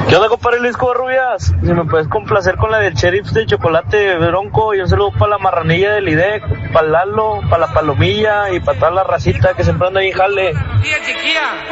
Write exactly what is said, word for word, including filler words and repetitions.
¿Qué onda, compadre Luis Covarrubias? Si me puedes complacer con la de Sheriff de chocolate bronco, y un saludo para la marranilla del I D E C, para Lalo, para la palomilla y para toda la racita que siempre anda ahí, jale.